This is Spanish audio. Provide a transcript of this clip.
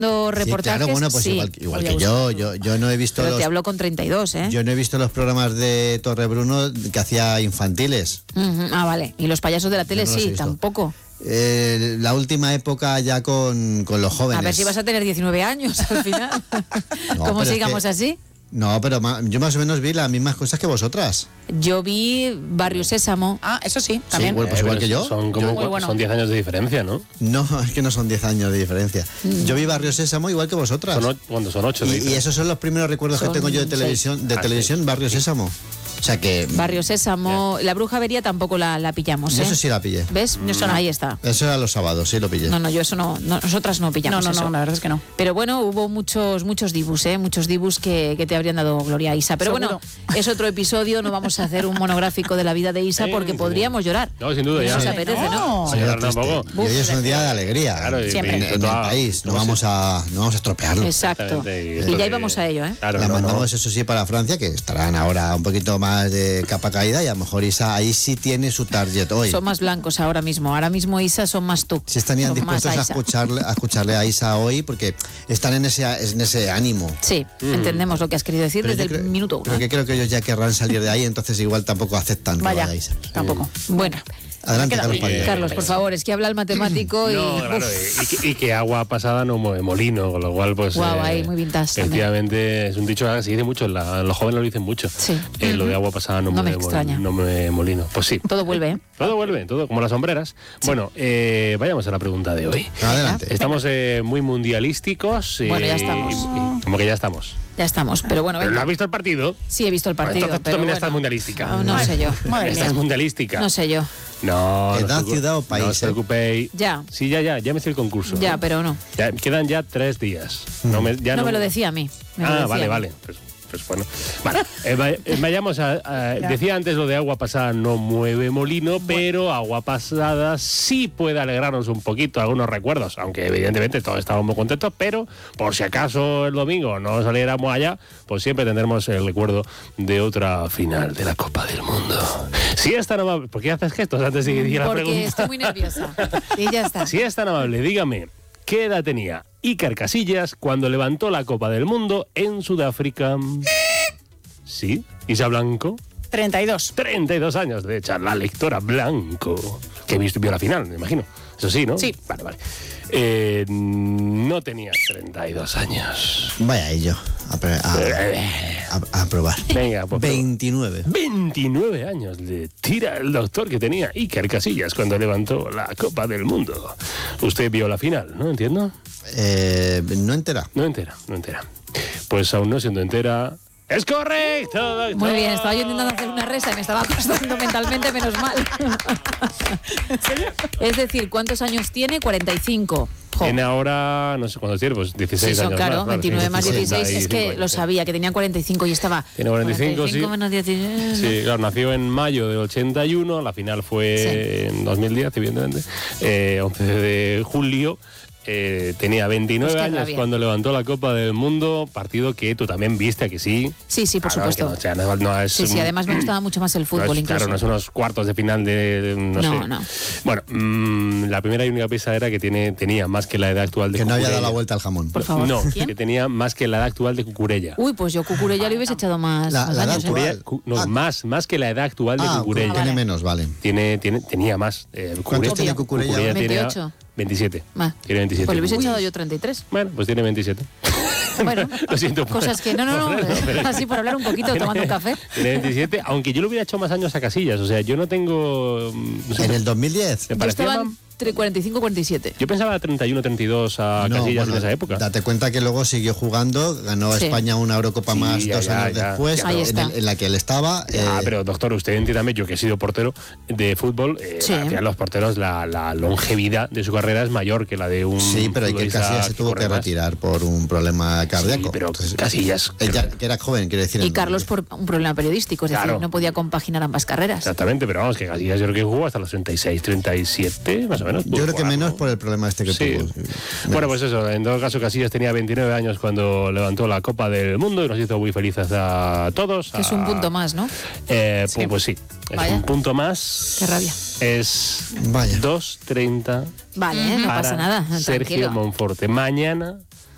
reportajes. Claro, bueno, pues sí, igual que yo no he visto pero te hablo con 32, ¿eh? Yo no he visto los programas de Torrebruno que hacía infantiles. Vale. Y los payasos de la tele No los he sí, visto. tampoco. La última época ya con los jóvenes. A ver si vas a tener 19 años al final. No, ¿Cómo pero sigamos así? No, pero yo más o menos vi las mismas cosas que vosotras. Yo vi Barrio Sésamo. Eso sí, también. Sí, bueno, pues igual que yo. Son como Muy bueno. son 10 años de diferencia, ¿no? No, es que no son 10 años de diferencia. Yo vi Barrio Sésamo igual que vosotras. Cuando son 8. Y esos son los primeros recuerdos que tengo yo de televisión, sí. Barrio Sésamo. O sea que... Barrio Sésamo. La Bruja Avería tampoco la pillamos, ¿eh? Eso sí la pillé. ¿Ves? Ahí está. Eso era los sábados, sí lo pillé. No, yo eso no. Nosotras no pillamos eso. No, la verdad es que no. Pero bueno, hubo muchos dibus, ¿eh? Muchos dibus que te habrían dado gloria a Isa. Pero Seguro. bueno, es otro episodio. No vamos a hacer un monográfico de la vida de Isa porque podríamos llorar. No, sin duda, ya. Nos apetece, ¿no? Sin llorar tampoco. Y hoy es un día de alegría. Claro, Siempre. En el país. No vamos a estropearlo. Exacto. Y ya íbamos a ello, ¿eh? Claro, La mandamos, eso sí, para Francia, que estarán ahora un poquito más de capa caída, y a lo mejor Isa ahí sí tiene su target hoy. Son más blancos ahora mismo. Ahora mismo Isa son más tú. Si estarían Son más dispuestos a a Isa. escucharle a Isa hoy, porque están en ese ánimo. Sí, entendemos lo que has querido decir Pero desde yo el minuto uno. Creo que ellos ya querrán salir de ahí, entonces igual tampoco aceptan que Vaya, vaya Isa. tampoco. Bueno, Adelante, Queda Carlos bien. Padilla. Carlos, por favor, es que habla el matemático y... No, claro, y que agua pasada no mueve molino, con lo cual, pues... Guau, ahí, muy vintage también. Efectivamente, es un dicho que se dice mucho, los jóvenes lo dicen mucho. Sí. Lo de agua pasada no No me mueve extraña. no mueve molino. Pues sí. Todo vuelve, ¿eh? Todo vuelve, todo, como las sombreras. Bueno, vayamos a la pregunta de hoy. Adelante. Estamos muy mundialísticos. Bueno, ya estamos. Como que ya estamos. Ya estamos, pero bueno, ¿Pero venga. no has visto el partido? Sí, he visto el partido, Entonces tú pero también bueno. estás mundialística. No sé yo. Madre Estás mía. mundialística. No sé yo. No. ¿Edad, os preocu- ciudad o país, No os eh? preocupéis. Ya. Sí, ya me hice el concurso. Ya, pero no. Quedan ya 3 días. No me lo decía a mí. Me lo decía a mí. Vale. Pues bueno. Vale, vayamos decía antes lo de agua pasada no mueve molino, pero agua pasada sí puede alegrarnos un poquito algunos recuerdos, aunque evidentemente todos estábamos muy contentos, pero por si acaso el domingo no saliéramos allá, pues siempre tendremos el recuerdo de otra final de la Copa del Mundo. Si es tan amable, ¿por qué haces gestos antes de que diga la pregunta? Porque estoy muy nerviosa. Y ya está. Si es tan amable, dígame, ¿qué edad tenía Iker Casillas cuando levantó la Copa del Mundo en Sudáfrica? ¿Sí? ¿Isa Blanco? 32. 32 años de Charla Lectora Blanco. Que vio la final, me imagino. Eso sí, ¿no? Sí. Vale. No tenía 32 años. Vaya ello. A probar. Venga, pues 29. 29 años le tira el doctor que tenía Iker Casillas cuando levantó la Copa del Mundo. Usted vio la final, ¿no? ¿Entiendo? No entera. No entera. Pues aún no siendo entera... ¡Es correcto, doctor! Muy bien, estaba yo intentando hacer una resa y me estaba costando mentalmente, menos mal. Es decir, ¿cuántos años tiene? 45. Jo. Tiene ahora, no sé cuántos tiene, pues 16 Sí, años claro, más. 29 más 16. Es que 65, lo sabía, que tenía 45 y estaba... Tiene 45, sí. menos 16... Sí, claro, nació en mayo del 81, la final fue en 2010, evidentemente, 11 de julio. Tenía 29 Pues qué años rabia. cuando levantó la Copa del Mundo, partido que tú también viste, que sí. Sí, por supuesto. No, o sea, no es, Sí, además me gustaba mucho más el fútbol, no es, incluso. Claro, no son unos cuartos de final de no sé. No. Bueno, la primera y única pista era que tenía más que la edad actual de Que no había dado Cucurella. la vuelta al jamón. Por favor. No, ¿Quién? que tenía más que la edad actual de Cucurella. Uy, pues yo Cucurella le hubiese echado más La edad años. actual. Más que la edad actual de Cucurella. Tiene menos, vale. Tenía más. ¿Cuántos tiene Cucurella? Cucurella tenía 28. 27. Más. Tiene 27. Pues le hubiese echado yo 33. Bueno, pues tiene 27. Bueno, Lo siento. cosas que... No, pero- así por hablar un poquito, tomando un café. Tiene 27, aunque yo le hubiera hecho más años a Casillas. O sea, yo no tengo... no sé, En el 2010. me Yo parecía estaba más- entre 45 y 47. Yo pensaba 31, 32 a No, Casillas bueno, en esa época. Date cuenta que luego siguió jugando, ganó Sí. España una Eurocopa Sí, más ya, 2 años ya. después, Ahí está. en la que él estaba. Pero doctor, usted entiéndame, yo que he sido portero de fútbol, Sí. al final los porteros, la longevidad de su carrera es mayor que la de un Sí, pero Iker futbolista Casillas se tuvo corre que más. retirar por un problema cardíaco. Sí, pero Entonces, Casillas... que era joven, quiere decir. Y en Carlos 2010. por un problema periodístico, es Claro. decir, no podía compaginar ambas carreras. Exactamente, pero vamos, que Casillas yo creo que jugó hasta los 36, 37, más o menos. Yo creo que Bueno, menos por el problema este que Sí. tuvo. Bueno, pues eso, en todo caso Casillas tenía 29 años cuando levantó la Copa del Mundo y nos hizo muy felices a todos. Que es un punto más, ¿no? Pues sí, es Vaya. un punto más. Qué rabia. Es Vaya. 2:30 Vale, no para pasa nada. Sergio Tranquilo. Monforte. Mañana